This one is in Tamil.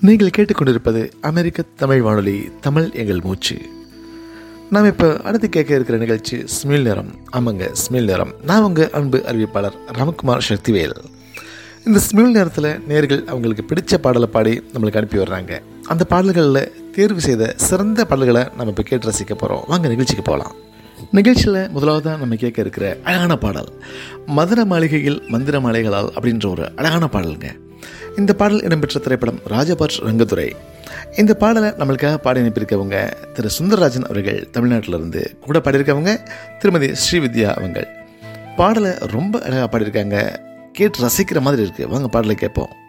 நீங்கள் கேட்டுக்கொண்டிருப்பது அமெரிக்க தமிழ் வானொலி, தமிழ் எங்கள் மூச்சு. நாம் இப்போ அடுத்து கேட்க இருக்கிற நிகழ்ச்சி ஸ்மில் நேரம். ஆமாங்க, ஸ்மில் நேரம். நான் உங்கள் அன்பு அறிவிப்பாளர் ராமகுமார் சக்திவேல். இந்த ஸ்மில் நேரத்தில் நேர்கள் அவங்களுக்கு பிடிச்ச பாடலை பாடி நம்மளுக்கு அனுப்பி வர்றாங்க. அந்த பாடல்களில் தேர்வு செய்த சிறந்த பாடல்களை நம்ம இப்போ கேட்டு ரசிக்க போகிறோம். வாங்க நிகழ்ச்சிக்கு போகலாம். நிகழ்ச்சியில் முதலாவதாக நம்ம கேட்க இருக்கிற அழகான பாடல் மதுர மாளிகையில் மந்திர மாலைகளால் அப்படின்ற ஒரு அழகான பாடலுங்க. இந்த பாடல் இடம்பெற்ற திரைப்படம் ராஜபாட் ரங்கத்துறை. இந்த பாடலை நம்மளுக்காக பாடி அனுப்பியிருக்கவங்க திரு சுந்தரராஜன் அவர்கள், தமிழ்நாட்டிலிருந்து. கூட பாடியிருக்கவங்க திருமதி ஸ்ரீவித்யா அவங்கள். பாடலை ரொம்ப அழகாக பாடியிருக்காங்க. கேட்டு ரசிக்கிற மாதிரி இருக்குது. வாங்க பாடலை கேட்போம்.